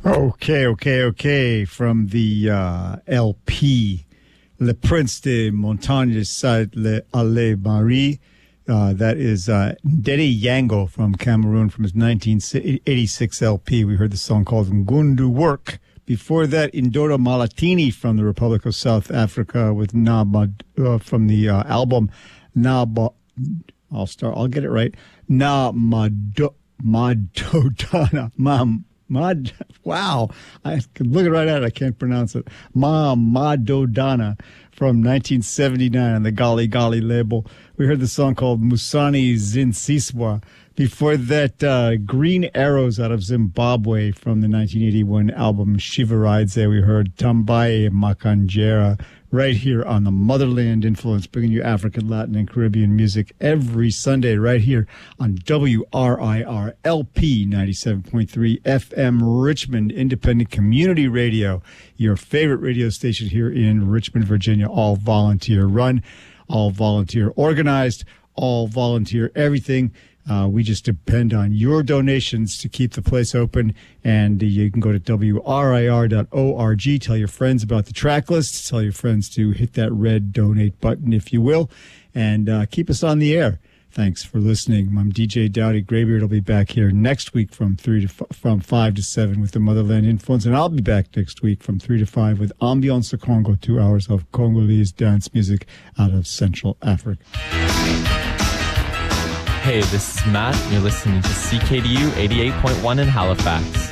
Okay. From the LP, Le Prince de Montagne Allée Marie. That is Ndedi Yango from Cameroon from his 1986 LP. We heard the song called Ngundu Work. Before that, Indora Malatini from the Republic of South Africa with from the album I'll get it right. Madodana. Wow. I can look it right at it. I can't pronounce it. Madodana from 1979 on the Gali Gali label. We heard the song called Musani Zinsiswa. Before that, Green Arrows out of Zimbabwe from the 1981 album Shivaridze. We heard Tambaye Makanjera right here on the Motherland Influence, bringing you African, Latin, and Caribbean music every Sunday right here on WRIR LP 97.3 FM Richmond Independent Community Radio, your favorite radio station here in Richmond, Virginia, all volunteer run, all volunteer organized, all volunteer everything. We just depend on your donations to keep the place open, and you can go to WRIR.org, tell your friends about the track list, tell your friends to hit that red donate button, if you will, and keep us on the air. Thanks for listening. I'm DJ Dowdy Graybeard. I'll be back here next week from 5 to 7 with the Motherland Influence, and I'll be back next week from 3 to 5 with Ambiance Congo, 2 hours of Congolese dance music out of Central Africa. Hey, this is Matt. You're listening to CKDU 88.1 in Halifax.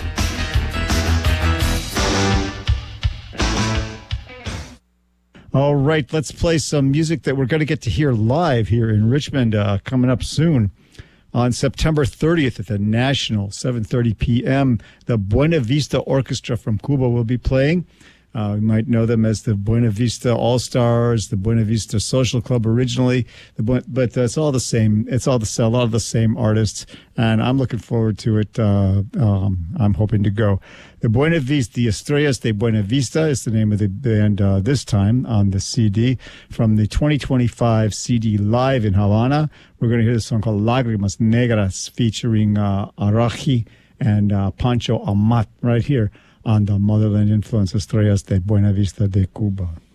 All right, let's play some music that we're going to get to hear live here in Richmond coming up soon. On September 30th at the National, 7:30 p.m., the Buena Vista Orchestra from Cuba will be playing. You might know them as the Buena Vista All-Stars, the Buena Vista Social Club originally, but it's all the same. It's all a lot of the same artists, and I'm looking forward to it. I'm hoping to go. The Buena Vista, the Estrellas de Buena Vista is the name of the band this time on the CD. From the 2025 CD Live in Havana, we're going to hear the song called Lágrimas Negras featuring Araji and Pancho Amat right here on the Motherland Influence, Estrellas de Buena Vista de Cuba.